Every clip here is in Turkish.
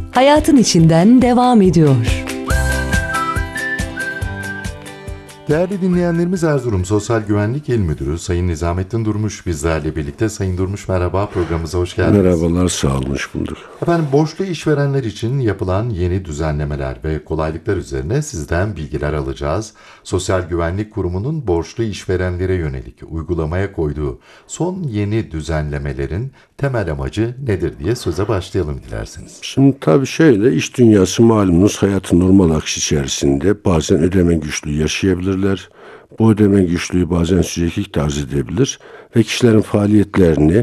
hayatın içinden devam ediyor. Değerli dinleyenlerimiz, Erzurum Sosyal Güvenlik İl Müdürü Sayın Nizamettin Durmuş bizlerle birlikte. Sayın Durmuş, merhaba, programımıza hoş geldiniz. Merhabalar, sağ olun, hoş bulduk. Efendim, borçlu işverenler için yapılan yeni düzenlemeler ve kolaylıklar üzerine sizden bilgiler alacağız. Sosyal Güvenlik Kurumu'nun borçlu işverenlere yönelik uygulamaya koyduğu son yeni düzenlemelerin temel amacı nedir diye söze başlayalım dilerseniz. Şimdi tabii şöyle, iş dünyası malumunuz hayatın normal akışı içerisinde bazen ödeme güçlüğü yaşayabilirler. Bu ödeme güçlüğü bazen süreklilik arz edebilir ve kişilerin faaliyetlerini,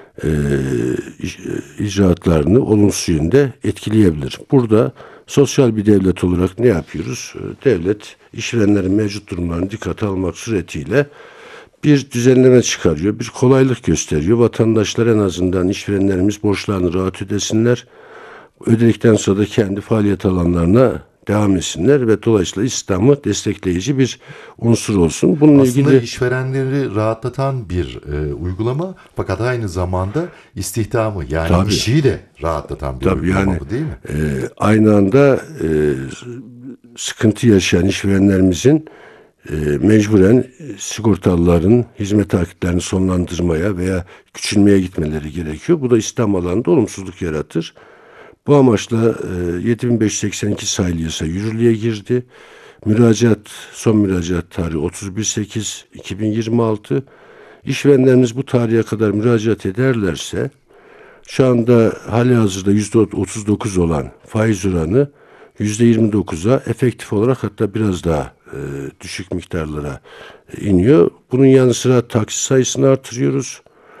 icraatlarını olumsuz yönde etkileyebilir. Burada sosyal bir devlet olarak ne yapıyoruz? Devlet işverenlerin mevcut durumlarını dikkate almak suretiyle bir düzenleme çıkarıyor, bir kolaylık gösteriyor. Vatandaşlar, en azından işverenlerimiz borçlarını rahat ödesinler. Ödedikten sonra da kendi faaliyet alanlarına devam etsinler ve dolayısıyla istihdamı destekleyici bir unsur olsun. Bununla Aslında ilgili işverenleri rahatlatan bir uygulama, fakat aynı zamanda istihdamı, yani Tabii. işi de rahatlatan bir tabii uygulama yani bu, değil mi? Aynı anda sıkıntı yaşayan işverenlerimizin mecburen sigortalıların hizmet takiplerini sonlandırmaya veya küçülmeye gitmeleri gerekiyor. Bu da istihdam alanında olumsuzluk yaratır. Bu amaçla 7582 sayılı yasa yürürlüğe girdi. Son müracaat tarihi 31.8.2026. İşverenlerimiz bu tarihe kadar müracaat ederlerse şu anda halihazırda %39 olan faiz oranı %29'a, efektif olarak hatta biraz daha düşük miktarlara iniyor. Bunun yanı sıra taksit sayısını artırıyoruz.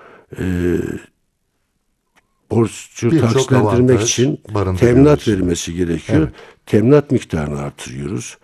Borcu Birçok taksitlendirmek avantaj için barındırıyor teminat işte. verilmesi gerekiyor. Evet. Teminat miktarını artırıyoruz.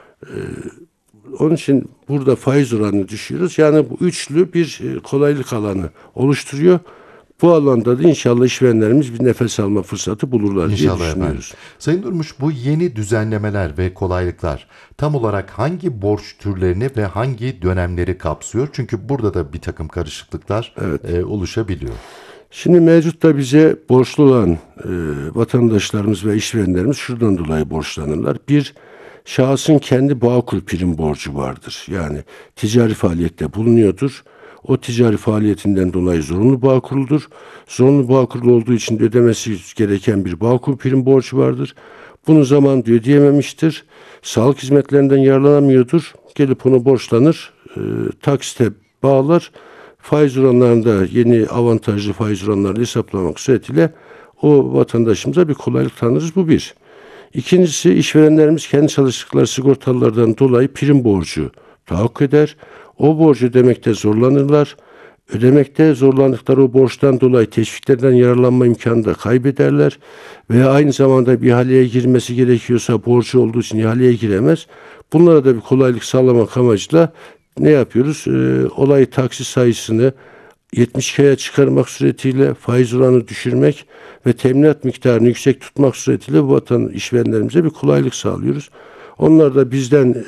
Onun için burada faiz oranını düşürüyoruz. Yani bu üçlü bir kolaylık alanı oluşturuyor. Bu alanda da inşallah işverenlerimiz bir nefes alma fırsatı bulurlar diye İnşallah düşünüyoruz. efendim. Sayın Durmuş, bu yeni düzenlemeler ve kolaylıklar tam olarak hangi borç türlerini ve hangi dönemleri kapsıyor? Çünkü burada da bir takım karışıklıklar oluşabiliyor. Şimdi mevcutta bize borçlu olan vatandaşlarımız ve işverenlerimiz şuradan dolayı borçlanırlar. Bir, şahsın kendi Bağkur prim borcu vardır. Yani ticari faaliyette bulunuyordur. O ticari faaliyetinden dolayı zorunlu Bağkur'ludur. Zorunlu Bağkur'lu olduğu için de ödemesi gereken bir Bağkur prim borcu vardır. Bunu zamanında ödeyememiştir. Sağlık hizmetlerinden yararlanamıyordur. Gelip onu borçlanır, taksite bağlar. Faiz oranlarında yeni avantajlı faiz oranlarını hesaplamak suretiyle o vatandaşımıza bir kolaylık tanırız. Bu bir. İkincisi, işverenlerimiz kendi çalıştıkları sigortalılardan dolayı prim borcu tahakkuk eder. O borcu ödemekte zorlanırlar. Ödemekte zorlandıkları o borçtan dolayı teşviklerden yararlanma imkanını da kaybederler. Veya aynı zamanda bir ihaleye girmesi gerekiyorsa borcu olduğu için ihaleye giremez. Bunlara da bir kolaylık sağlamak amacıyla ne yapıyoruz? Olay taksit sayısını 72'ye çıkarmak suretiyle faiz oranını düşürmek ve teminat miktarını yüksek tutmak suretiyle bu işverenlerimize bir kolaylık sağlıyoruz. Onlar da bizden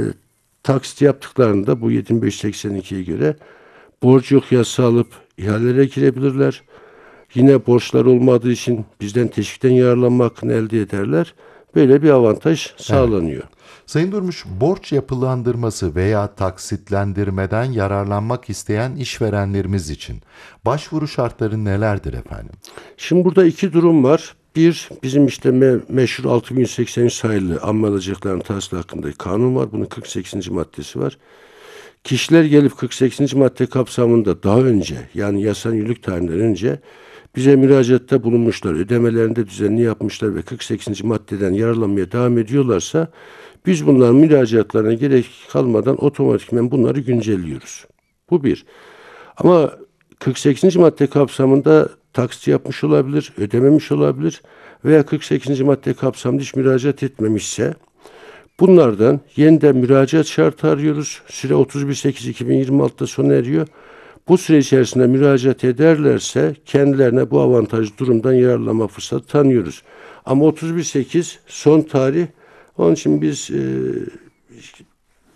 taksit yaptıklarında bu 7582'ye göre borcu yok yasa alıp ihalelere girebilirler. Yine borçlar olmadığı için bizden teşvikten yararlanma hakkını elde ederler. Böyle bir avantaj sağlanıyor. Evet. Sayın Durmuş, borç yapılandırması veya taksitlendirmeden yararlanmak isteyen işverenlerimiz için başvuru şartları nelerdir efendim? Şimdi burada iki durum var. Bir, bizim işte meşhur 6183 sayılı amma alacaklarının tahsili hakkındaki kanun var. Bunun 48. maddesi var. Kişiler gelip 48. madde kapsamında daha önce, yani yasanın yürürlük tarihinden önce bize müracaatta bulunmuşlar, ödemelerinde düzenli yapmışlar ve 48. maddeden yararlanmaya devam ediyorlarsa biz bunların müracaatlarına gerek kalmadan otomatikman bunları güncelliyoruz. Bu bir. Ama 48. madde kapsamında taksit yapmış olabilir, ödememiş olabilir veya 48. madde kapsamında hiç müracaat etmemişse bunlardan yeniden müracaat şartı arıyoruz. Süre 31.8.2026'da sona eriyor. Bu süre içerisinde müracaat ederlerse kendilerine bu avantajlı durumdan yararlanma fırsatı tanıyoruz. Ama 31.8 son tarih. Onun için biz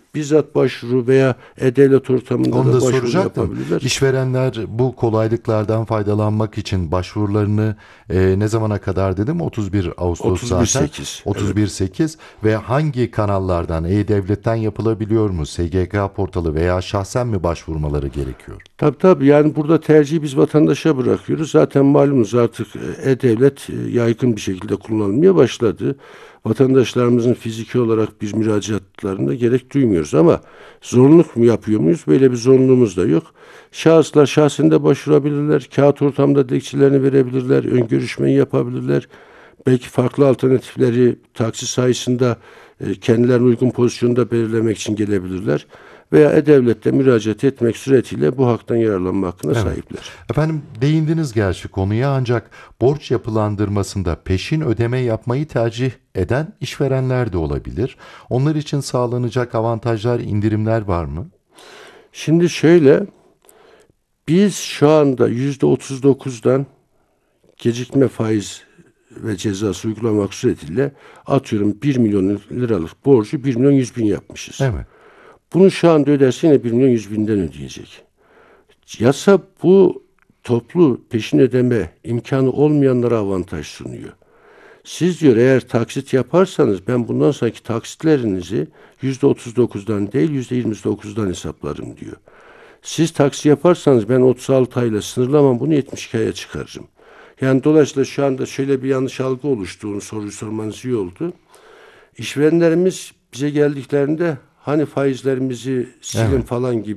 bizzat başvuru veya e-devlet ortamında Onu da da başvuru soracaktım. yapabilirler. İşverenler bu kolaylıklardan faydalanmak için başvurularını ne zamana kadar dedim? 31 Ağustos zaten. 31.8. 31.8 ve hangi kanallardan, e-devletten yapılabiliyor mu? SGK portalı veya şahsen mi başvurmaları gerekiyor? Tabii yani burada tercihi biz vatandaşa bırakıyoruz. Zaten malumunuz artık e-devlet yaygın bir şekilde kullanılmaya başladı. Vatandaşlarımızın fiziki olarak bir müracaatlarına gerek duymuyoruz ama zorunluluk mu yapıyor muyuz? Böyle bir zorunluluğumuz da yok. Şahıslar şahsen de başvurabilirler. Kağıt ortamda dilekçelerini verebilirler. Ön görüşmeyi yapabilirler. Belki farklı alternatifleri taksi sayısında kendilerine uygun pozisyonda belirlemek için gelebilirler. Veya e-devlette müracaat etmek suretiyle bu haktan yararlanma hakkına sahipler. Efendim değindiniz gerçi konuya ancak borç yapılandırmasında peşin ödeme yapmayı tercih eden işverenler de olabilir. Onlar için sağlanacak avantajlar, indirimler var mı? Şimdi şöyle, biz şu anda %39'dan gecikme faiz ve cezası uygulamak suretiyle atıyorum 1 milyon liralık borcu 1 milyon 100 bin yapmışız. Evet. Bunu şu anda öderse yine 1 milyon 100 binden ödeyecek. Yasa bu toplu peşin ödeme imkanı olmayanlara avantaj sunuyor. Siz diyor eğer taksit yaparsanız ben bundan sonraki taksitlerinizi %39'dan değil %29'dan hesaplarım diyor. Siz taksit yaparsanız ben 36 ayla sınırlamam bunu 72 aya çıkarırım. Yani dolayısıyla şu anda şöyle bir yanlış algı oluştuğunu soruyu sormanız iyi oldu. İşverenlerimiz bize geldiklerinde hani faizlerimizi silin falan gibi